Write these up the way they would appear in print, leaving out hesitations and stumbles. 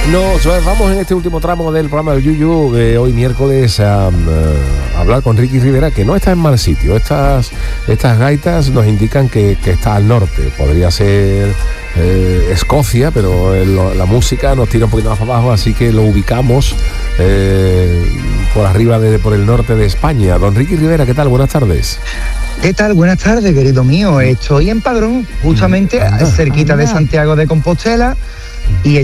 Nos vamos en este último tramo del programa de Yuyu de hoy miércoles a hablar con Ricky Rivera, que no está en mal sitio. Estas gaitas nos indican que está al norte. Podría ser Escocia, pero la música nos tira un poquito más abajo, así que lo ubicamos por arriba, por el norte de España. Don Ricky Rivera, ¿qué tal? Buenas tardes. ¿Qué tal? Buenas tardes, querido mío. Estoy en Padrón, justamente cerquita de Santiago de Compostela. Y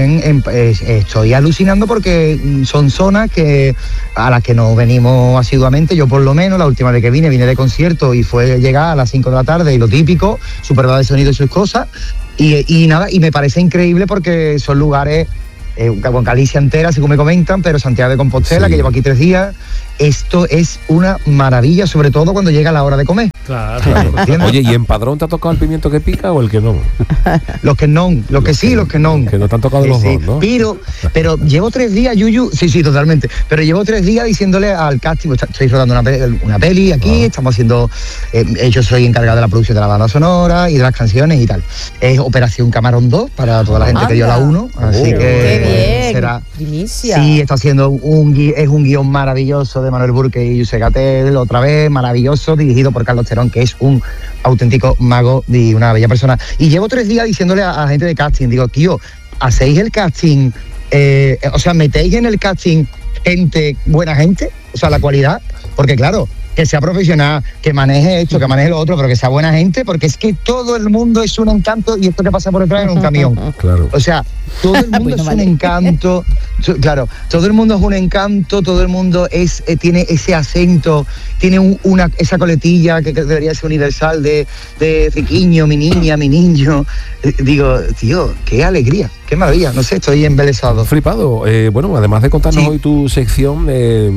estoy alucinando porque son zonas a las que nos venimos asiduamente. Yo por lo menos, la última vez que vine de concierto y fue llegar a las 5 de la tarde y lo típico, su prueba de sonido y sus cosas. Y nada, y me parece increíble porque son lugares, con Galicia entera, según me comentan, pero Santiago de Compostela, sí, que llevo aquí 3 días, esto es una maravilla, sobre todo cuando llega la hora de comer. Claro. Oye, ¿y en Padrón te ha tocado el pimiento que pica o el que no? Los que no, los que sí, los que no. Que no te han tocado los dos, ¿no? Pero llevo 3 días, Yuyu, sí, totalmente, pero llevo 3 días diciéndole al casting, estoy rodando una peli aquí, estamos haciendo, yo soy encargado de la producción de la banda sonora y de las canciones y tal. Es Operación Camarón 2 para toda la gente que dio la 1, así que qué bien, será. Primicia. Sí, está haciendo un guión maravilloso de Manuel Burke y José Gatel, otra vez, maravilloso, dirigido por Carlos Terón, que es un auténtico mago y una bella persona. Y llevo 3 días diciéndole a la gente de casting, digo, tío, ¿hacéis el casting? ¿Metéis en el casting buena gente? O sea, la cualidad, porque claro, que sea profesional, que maneje esto, que maneje lo otro, pero que sea buena gente, porque es que todo el mundo es un encanto y esto que pasa por detrás es un camión. Claro. O sea, todo el mundo es un encanto. Claro, todo el mundo es un encanto, todo el mundo tiene ese acento, tiene esa coletilla que debería ser universal de riquiño, mi niña, mi niño. Digo, tío, qué alegría, qué maravilla, no sé, estoy embelesado. Flipado. Bueno, además de contarnos hoy tu sección,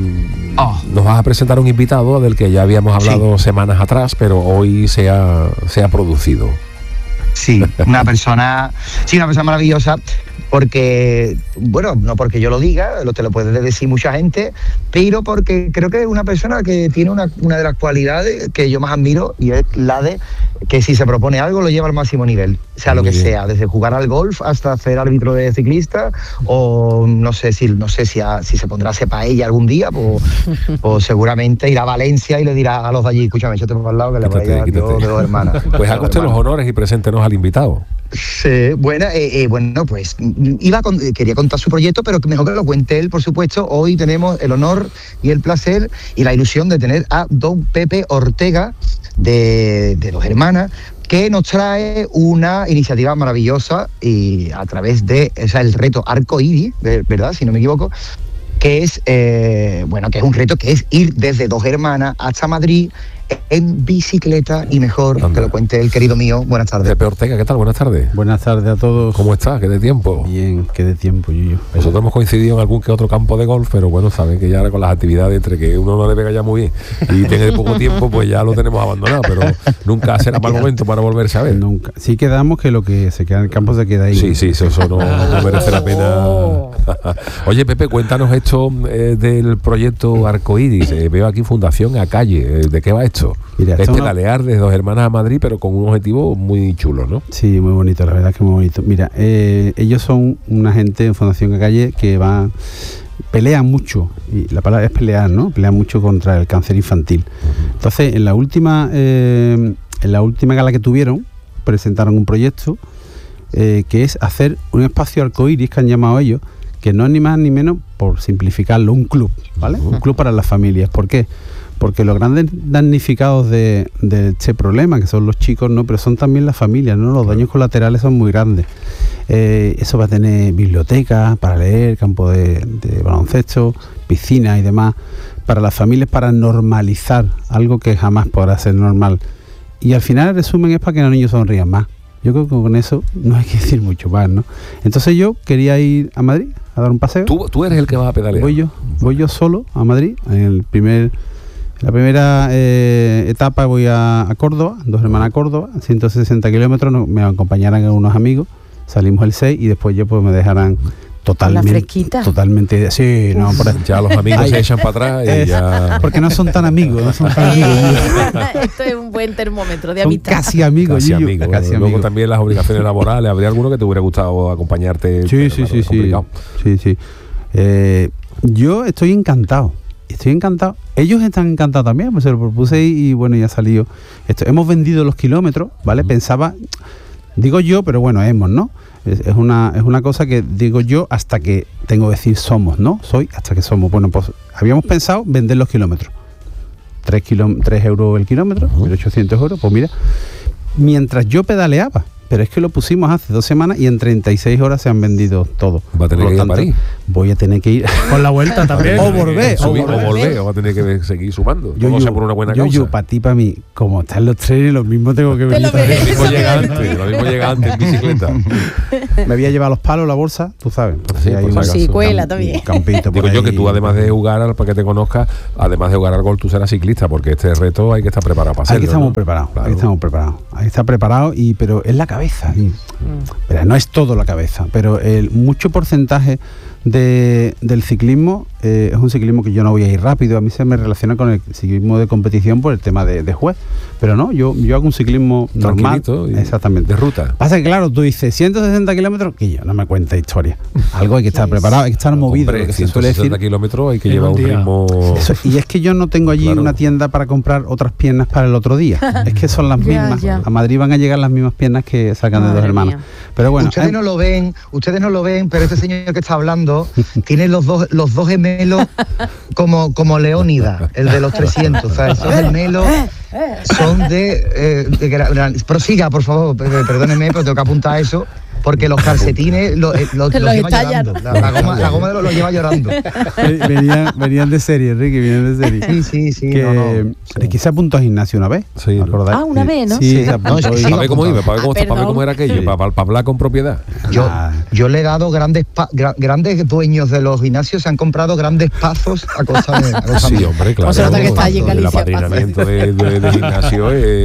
nos vas a presentar un invitado del que ya habíamos hablado semanas atrás, pero hoy se ha producido. Sí, una persona maravillosa, porque, bueno, no porque yo lo diga, te lo puede decir mucha gente, pero porque creo que es una persona que tiene una de las cualidades que yo más admiro, y es la de que si se propone algo lo lleva al máximo nivel, sea lo que sea, desde jugar al golf hasta ser árbitro de ciclista, o no sé si se pondrá a hacer paella algún día, pues seguramente irá a Valencia y le dirá a los de allí, escúchame, yo te pongo al lado que le voy a llevar yo de 2 hermanas. Pues haga usted los honores y preséntenos al invitado. Sí, bueno, pues quería contar su proyecto, pero mejor que lo cuente él, por supuesto. Hoy tenemos el honor y el placer y la ilusión de tener a don Pepe Ortega de 2 hermanas, que nos trae una iniciativa maravillosa y a través de el reto Arcoíris, ¿verdad? Si no me equivoco, que es que es un reto que es ir desde 2 hermanas hasta Madrid en bicicleta, y mejor que lo cuente el querido mío. Buenas tardes. Pepe Ortega, ¿qué tal? Buenas tardes. Buenas tardes a todos. ¿Cómo estás? ¿Qué de tiempo? Bien, qué de tiempo, Yuyu. Nosotros hemos coincidido en algún que otro campo de golf, pero bueno, saben que ya ahora con las actividades, entre que uno no le pega ya muy bien y tiene poco tiempo, pues ya lo tenemos abandonado, pero nunca será mal momento para volverse a ver. Nunca. Sí quedamos que lo que se queda en el campo se queda ahí. Sí, eso no merece la pena. Oye, Pepe, cuéntanos esto del proyecto Arcoíris. Veo aquí Fundación A Calle. ¿De qué va esto? Mira, es pedalear de 2 hermanas a Madrid, pero con un objetivo muy chulo, ¿no? Sí, muy bonito, la verdad que muy bonito. Mira, ellos son una gente en Fundación A Calle que pelean mucho, y la palabra es pelear, ¿no? Pelean mucho contra el cáncer infantil. Entonces, en la última gala que tuvieron, presentaron un proyecto que es hacer un espacio arcoíris, que han llamado ellos, que no es ni más ni menos, por simplificarlo, un club, ¿vale? Un club para las familias. ¿Por qué? Porque los grandes damnificados de este problema, que son los chicos, no, pero son también las familias, ¿no? Los daños colaterales son muy grandes. Eso va a tener bibliotecas para leer, campo de baloncesto, piscinas y demás, para las familias, para normalizar algo que jamás podrá ser normal. Y al final el resumen es para que los niños sonrían más. Yo creo que con eso no hay que decir mucho más, ¿no? Entonces yo quería ir a Madrid a dar un paseo. ¿Tú eres el que va a pedalear? Voy yo solo a Madrid. La primera etapa voy a Córdoba, 2 hermanas a Córdoba, 160 kilómetros, me acompañarán unos amigos, salimos el 6 y después ya pues me dejarán Totalmente. La fresquita. Totalmente. Sí, no, por ahí. Ya los amigos se echan para atrás y ya... Porque no son tan amigos, no son tan amigos. Esto es un buen termómetro de Son amistad. casi amigos, Casi Yuyu, amigos. casi Luego amigos. también las obligaciones laborales. ¿Habría alguno que te hubiera gustado acompañarte? Sí, Pero sí, claro, sí, es complicado. sí. Yo estoy encantado. Ellos están encantados también, pues se lo propuse y bueno, ya ha salido. Hemos vendido los kilómetros, ¿vale? Pensaba, digo yo, pero bueno, ¿no? Es una cosa que digo yo hasta que tengo que decir somos, ¿no? Soy hasta que somos. Bueno, pues habíamos pensado vender los kilómetros. 3 euros el kilómetro, 1.800 euros, pues mira, mientras yo pedaleaba. Pero es que lo pusimos hace 2 semanas y en 36 horas se han vendido todo. Va a tener que ir a París. Voy a tener que ir. Con la vuelta también. O volver. O va a tener que seguir sumando. Todo sea por una buena causa. Yo, para ti, para mí, como están los trenes, lo mismo tengo que venir. Lo mismo llega antes en bicicleta. Me voy a llevar los palos, la bolsa, tú sabes. Sí, por si acaso. Cuela también. Un campito por Digo yo ahí. que tú, además de jugar, para que te conozcas, además de jugar al golf, tú serás ciclista, porque este reto hay que estar preparado para hacerlo. Aquí estamos ¿no? preparados, Claro. aquí estamos preparados. Ahí está preparado, pero es la cabeza. Pero no es todo la cabeza, pero mucho porcentaje del ciclismo es un ciclismo que yo no voy a ir rápido. A mí se me relaciona con el ciclismo de competición por el tema de juez, pero no, yo hago un ciclismo normal, exactamente, de ruta. Pasa que claro, tú dices 160 kilómetros, que yo no me cuenta historia. Algo hay que estar preparado, hay que estar movido. Hombre, Lo que se suele 160 decir. kilómetros hay que llevar un ritmo. Y es que yo no tengo allí una tienda para comprar otras piernas para el otro día. Es que son las mismas. Ya. A Madrid van a llegar las mismas piernas que sacan de Dos Hermanos. Pero bueno, ustedes no lo ven, pero este señor que está hablando tiene los dos gemelos como Leónidas, el de los 300. O sea, esos gemelos son prosiga, por favor, perdónenme, pero tengo que apuntar eso. Porque los calcetines los lleva llorando. La goma de los lleva llorando. Venían de serie, Ricky, venían de serie. Sí. Ricky se apuntó al gimnasio una vez. Sí, ¿acordáis? una vez, ¿no? Sí, se apuntó. Para ver cómo iba, para ver cómo era aquello, Sí. para hablar con propiedad. Yo le he dado grandes dueños de los gimnasios, se han comprado grandes pazos a cosa de... Sí, hombre, claro. O se nota que está allí en El Galicia, apadrinamiento de gimnasio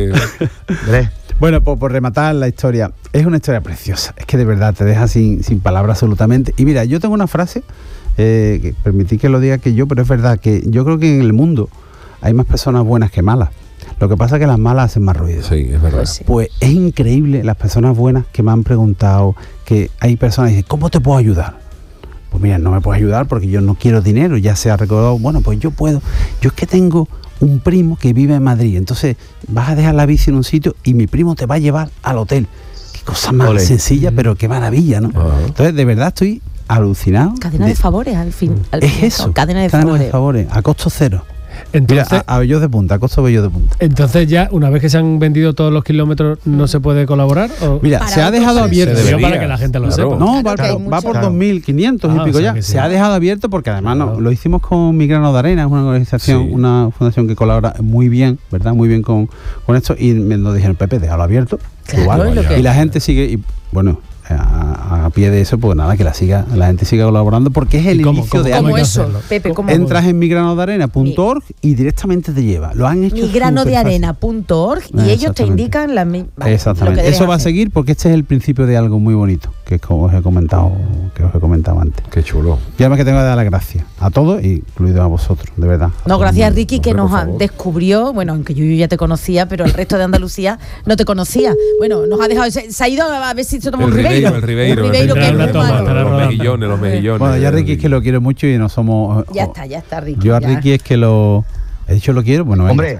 Bueno, por rematar la historia, es una historia preciosa. Es que de verdad te deja sin palabras absolutamente. Y mira, yo tengo una frase, que permití que lo diga pero es verdad que yo creo que en el mundo hay más personas buenas que malas. Lo que pasa es que las malas hacen más ruido. Sí, es verdad. Pues es increíble las personas buenas que me han preguntado, que hay personas que dicen, ¿cómo te puedo ayudar? Pues mira, no me puedes ayudar porque yo no quiero dinero, ya se ha recordado, bueno, pues yo puedo. Yo es que tengo un primo que vive en Madrid, entonces vas a dejar la bici en un sitio y mi primo te va a llevar al hotel. Qué cosa más sencilla, pero qué maravilla, ¿no? Entonces, de verdad estoy alucinado. Cadena de favores, al fin. Es eso, cadena de favores, a costo cero. Entonces, mira, a Bellos de Punta, a costo Bellos de Punta. Entonces ya, una vez que se han vendido todos los kilómetros, ¿no se puede colaborar? ¿O? Mira, se ha dejado abierto. Para que la gente lo sepa. No, va por 2.500 y pico ya. Se ha dejado abierto porque además lo hicimos con Mi Grano de Arena, es una organización, una fundación que colabora muy bien, ¿verdad? Muy bien con esto. Y nos dijeron, Pepe, déjalo abierto. Y la gente sigue, y bueno, a pie de eso, pues nada, que la gente siga colaborando porque es el inicio de algo. ¿Cómo eso, Pepe? ¿Cómo? Entras en migranodearena.org y directamente te lleva. Lo han hecho migranodearena.org y ellos te indican la misma. Exactamente. Eso va a seguir porque este es el principio de algo muy bonito que os he comentado antes. Qué chulo. Y además que tengo que dar las gracias a todos, incluido a vosotros, de verdad. No, gracias a Ricky que nos descubrió, bueno, aunque yo ya te conocía, pero el resto de Andalucía no te conocía. Bueno, nos ha dejado, se ha ido a ver si se toma un Ribeiro. El Ribeiro, que es muy malo. Los mejillones. Bueno, ya Ricky es que lo quiero mucho y no somos... Ya está, Ricky. Yo a Ricky es que lo... He dicho lo quiero, bueno, hombre,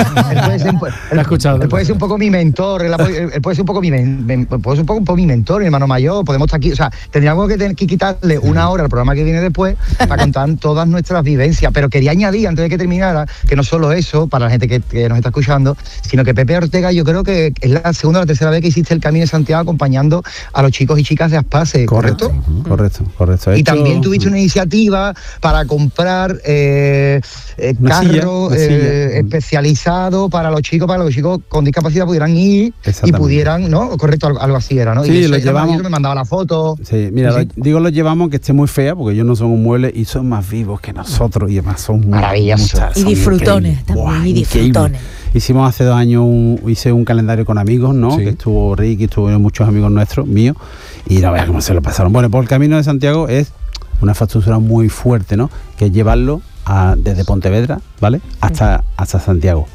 él puede ser un poco mi mentor, él puede ser un poco mi mentor, mi hermano mayor, podemos estar aquí, o sea, tendríamos que quitarle una hora al programa que viene después para contar todas nuestras vivencias, pero quería añadir, antes de que terminara, que no solo eso, para la gente que nos está escuchando, sino que Pepe Ortega, yo creo que es la segunda o la tercera vez que hiciste el Camino de Santiago acompañando a los chicos y chicas de Aspace, ¿correcto? Correcto. Y también tuviste una iniciativa para comprar carros centro especializado para los chicos con discapacidad pudieran ir y pudieran, ¿no? Correcto, algo así era, ¿no? Sí, y lo llevamos. Me mandaba la foto. Sí, mira, los llevamos, que esté muy fea, porque ellos no son un mueble y son más vivos que nosotros y además son maravillosos. Y disfrutones también, y disfrutones. Hicimos hace 2 años hice un calendario con amigos, ¿no? Sí. Que estuvo Ricky, estuvieron muchos amigos nuestros, míos, y no veas cómo se lo pasaron. Bueno, por el Camino de Santiago es una factura muy fuerte, ¿no? Que es llevarlo desde Pontevedra, ¿vale? Hasta Santiago.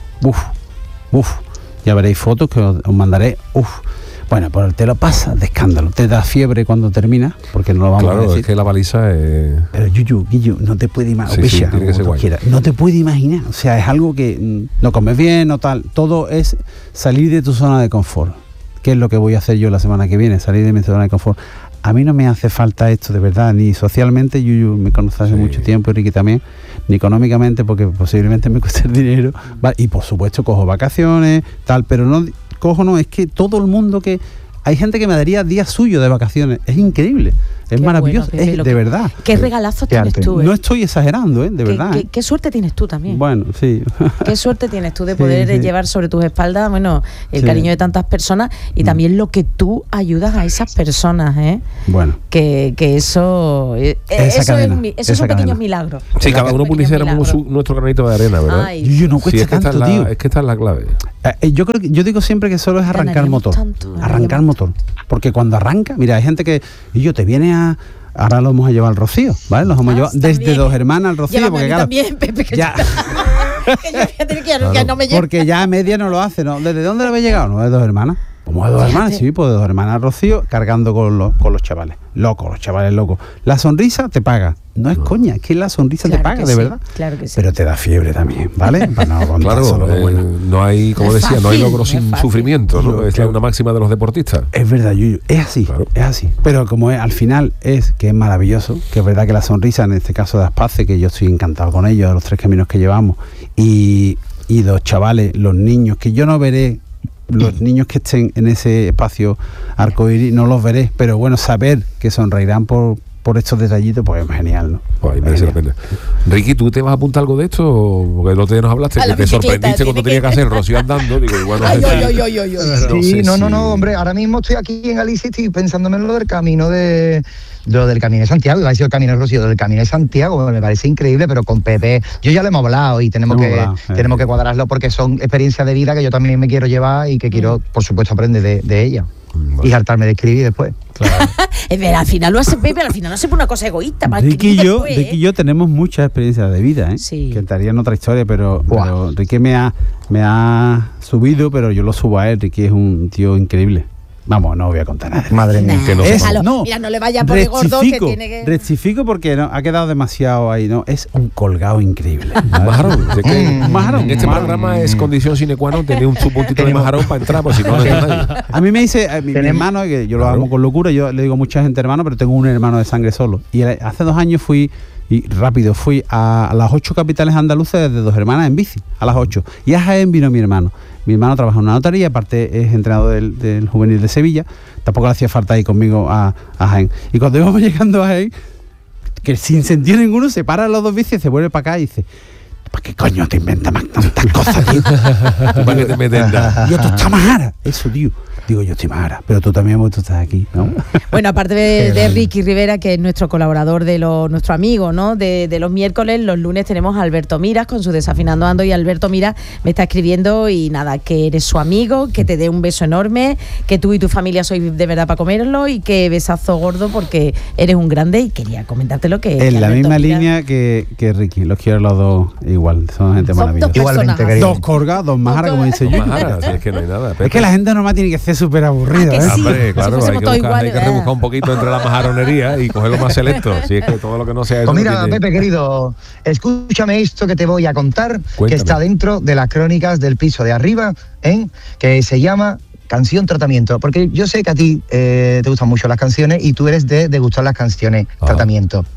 Ya veréis fotos que os mandaré. Bueno, pues te lo pasas de escándalo. Te da fiebre cuando termina, porque no lo vamos a decir. Claro, es que la baliza es... Pero Guillo, no te puede imaginar. Sí, tiene que ser guay. No te puede imaginar. O sea, es algo que no comes bien, no tal. Todo es salir de tu zona de confort. ¿Qué es lo que voy a hacer yo la semana que viene? Salir de mi zona de confort. A mí no me hace falta esto, de verdad, ni socialmente. Yuyu me conoce hace mucho tiempo, Ricky también, ni económicamente, porque posiblemente me cueste el dinero. Y por supuesto cojo vacaciones, tal, pero no... es que todo el mundo hay gente que me daría días suyos de vacaciones, es increíble, es maravilloso, bueno, Pepe, de verdad. Qué regalazo tienes tú, No estoy exagerando, de verdad. Qué suerte tienes tú también. Bueno, sí. Qué suerte tienes tú de poder llevar sobre tus espaldas, bueno, el cariño de tantas personas y también lo que tú ayudas a esas personas, ¿eh? Bueno. Que eso son pequeños milagros. Sí, cada uno pusiéramos nuestro granito de arena, ¿verdad? Ay, no cuesta tanto, tío. Es que esta es la clave. Yo digo siempre que solo es arrancar motor. Arrancar motor. Porque cuando arranca, mira, hay gente que... Y yo te viene ahora lo vamos a llevar al Rocío, ¿vale? Los vamos a llevar desde Dos Hermanas al Rocío. Llévame porque claro, también, Pepe, que ya... que no me lleva. Porque ya a media no lo hace, ¿no? ¿Desde dónde le habéis llegado? No, de Dos Hermanas. ¿Cómo de Dos Hermanas? Sí, pues de Dos Hermanas al Rocío, cargando con los chavales. Los chavales locos. La sonrisa te paga. No es coña, es que la sonrisa te paga, de verdad. Claro que sí. Pero te da fiebre también, ¿vale? No hay, como decía, no hay logro sin sufrimiento, ¿no? Es una máxima de los deportistas. Es verdad, Yuyu, es así, es así. Pero como al final que es maravilloso, que es verdad que la sonrisa, en este caso de Aspace, que yo estoy encantado con ellos, los 3 caminos que llevamos, y los chavales, los niños, que yo no veré, los niños que estén en ese espacio arcoíris, no los veré, pero bueno, saber que sonreirán por estos detallitos, pues es genial, ¿no? Pues merece la pena. Ricky, ¿tú te vas a apuntar algo de esto? Porque el otro día nos hablaste, que te sorprendiste cuando tenía que hacer Rocío andando. Digo, igual no, hombre, ahora mismo estoy aquí en Galicia y estoy pensándome en lo del camino de Santiago, iba a decir el camino de Rocío, del camino de Santiago, me parece increíble, pero con Pepe, yo ya lo hemos hablado y tenemos que cuadrarlo porque son experiencias de vida que yo también me quiero llevar y que quiero, por supuesto, aprender de ella. Y hartarme de escribir después. Claro. Al final lo hace Pepe, al final no se pone una cosa egoísta. Ricky y yo tenemos muchas experiencias de vida, ¿eh? Sí. Que estaría en otra historia, pero Ricky me ha subido, pero yo lo subo a él. Ricky es un tío increíble. Vamos, no voy a contar nada. Madre mía. Que mira, no le vaya a poner gordo que tiene que... Rectifico porque ha quedado demasiado ahí, ¿no? Es un colgado increíble. Majarón. En este programa es condición sine qua non tener un puntito de majarón para entrar, pues si no hay nadie. A mí me dice mi hermano, que yo lo amo con locura, yo le digo a mucha gente hermano, pero tengo un hermano de sangre solo. Y hace 2 años fui a las 8 capitales andaluces desde Dos Hermanas en bici, a las 8. Y a Jaén vino mi hermano. Mi hermano trabaja en una notaría, aparte es entrenador del juvenil de Sevilla. Tampoco le hacía falta ir conmigo a Jaén. Y cuando íbamos llegando a Jaén, que sin sentido ninguno se para los 2 bicis, se vuelve para acá y dice: ¿para qué coño te inventas más tantas cosas, tío? ¿Para qué te meten? Yo, tú estás majara. Eso, tío. Digo, yo estoy majara, pero tú también, porque tú estás aquí, ¿no? Bueno, aparte de Ricky Rivera, que es nuestro colaborador, nuestro amigo, ¿no? De los miércoles, los lunes tenemos a Alberto Miras con su Desafinando Ando, y Alberto Miras me está escribiendo y nada, que eres su amigo, que te dé un beso enorme, que tú y tu familia sois de verdad para comerlo y que besazo gordo porque eres un grande, y quería comentártelo que... En la misma línea que Ricky, los quiero los dos igual, son gente maravillosa. Igualmente, querido. 2 colgas, 2 majaras, como dice yo. Es que no hay nada. Es que la gente normal tiene que ser súper aburrida, ¿eh? Sí. Hombre, claro, hay que rebuscar un poquito entre la majaronería y coger lo más selecto. Si es que todo lo que no sea eso. Pues mira, Pepe, querido, escúchame esto que te voy a contar. Cuéntame. Que está dentro de las crónicas del piso de arriba, que se llama Canción Tratamiento. Porque yo sé que a ti te gustan mucho las canciones y tú eres de gustar las canciones Tratamiento.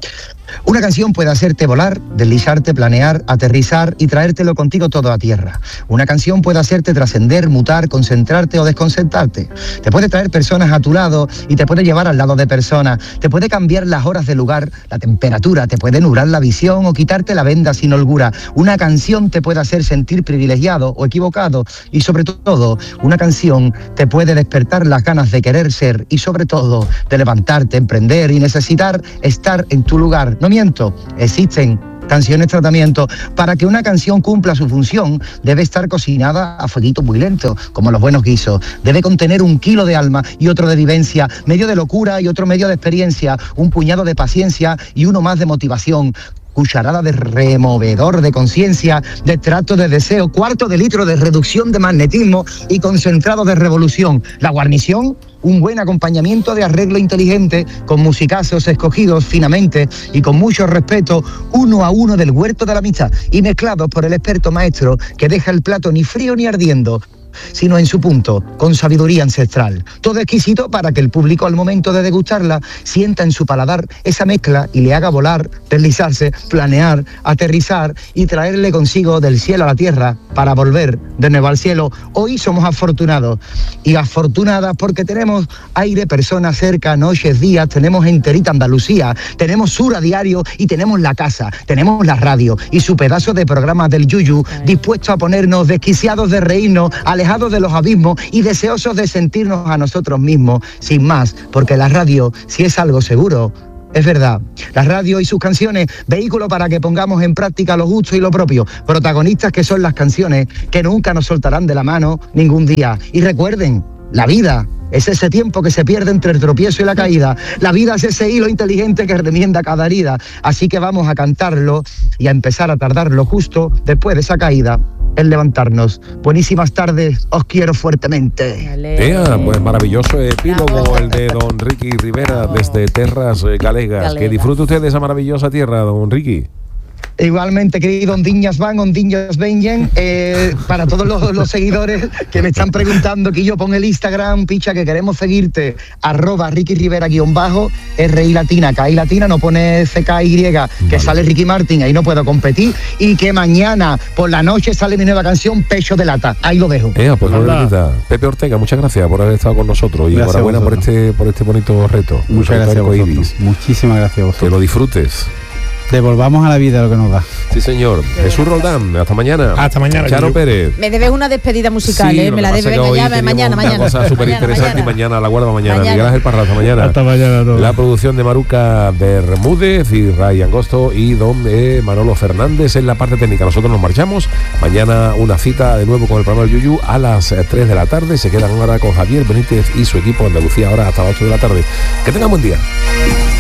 Una canción puede hacerte volar, deslizarte, planear, aterrizar y traértelo contigo todo a tierra. Una canción puede hacerte trascender, mutar, concentrarte o desconcentrarte. Te puede traer personas a tu lado y te puede llevar al lado de personas. Te puede cambiar las horas de lugar, la temperatura, te puede nublar la visión o quitarte la venda sin holgura. Una canción te puede hacer sentir privilegiado o equivocado y sobre todo, una canción te puede despertar las ganas de querer ser y sobre todo de levantarte, emprender y necesitar estar en tu lugar. No miento, existen canciones tratamiento. Para que una canción cumpla su función, debe estar cocinada a fueguito muy lento, como los buenos guisos. Debe contener 1 kilo de alma y otro de vivencia, medio de locura y otro medio de experiencia, un puñado de paciencia y uno más de motivación. Cucharada de removedor de conciencia, de trato de deseo, 1/4 de litro de reducción de magnetismo y concentrado de revolución. La guarnición, un buen acompañamiento de arreglo inteligente, con musicazos escogidos finamente y con mucho respeto, 1 a 1 del huerto de la amistad y mezclados por el experto maestro que deja el plato ni frío ni ardiendo, sino en su punto, con sabiduría ancestral. Todo exquisito para que el público al momento de degustarla sienta en su paladar esa mezcla y le haga volar, deslizarse, planear, aterrizar y traerle consigo del cielo a la tierra para volver de nuevo al cielo. Hoy somos afortunados y afortunadas porque tenemos aire, personas cerca, noches, días, tenemos enterita Andalucía, tenemos Sur a diario y tenemos la casa, tenemos la radio y su pedazo de programa del Yuyu, dispuesto a ponernos desquiciados de reírnos, alejados de los abismos y deseosos de sentirnos a nosotros mismos, sin más, porque la radio, si es algo seguro, es verdad. La radio y sus canciones, vehículo para que pongamos en práctica lo justo y lo propio, protagonistas que son las canciones que nunca nos soltarán de la mano ningún día. Y recuerden, la vida es ese tiempo que se pierde entre el tropiezo y la caída. La vida es ese hilo inteligente que remienda cada herida. Así que vamos a cantarlo y a empezar a tardarlo justo después de esa caída en levantarnos. Buenísimas tardes, os quiero fuertemente. Pues maravilloso epílogo el de don Ricky Rivera desde Terras Galegas. Que disfrute usted de esa maravillosa tierra, don Ricky. Igualmente, querido Ondiñas van, Ondiñas venyen, para todos los seguidores que me están preguntando, que yo pon el Instagram, picha, que queremos seguirte, @Ricky Rivera _ RI latina, KI latina, no pone CKY, que vale. Sale Ricky Martin, ahí no puedo competir, y que mañana por la noche sale mi nueva canción, Pecho de Lata, ahí lo dejo. Pues Pepe Ortega, muchas gracias por haber estado con nosotros y enhorabuena por este bonito reto. Muchas gracias a vosotros. Muchísimas gracias a vosotros. Que lo disfrutes. Devolvamos a la vida lo que nos da. Sí, señor. Jesús Roldán, hasta mañana. Hasta mañana. Charo Pérez. Me debes una despedida musical, sí, me la debes. Venga, mañana. Una cosa súper interesante y mañana la guardo mañana. Miguel Ángel Parra, hasta mañana. Hasta mañana. No. La producción de Maruca Bermúdez y Ray Angosto y don Manolo Fernández en la parte técnica. Nosotros nos marchamos. Mañana una cita de nuevo con el programa del Yuyu a las 3 de la tarde. Se quedan ahora con Javier Benítez y su equipo Andalucía ahora hasta las 8 de la tarde. Que tengan buen día.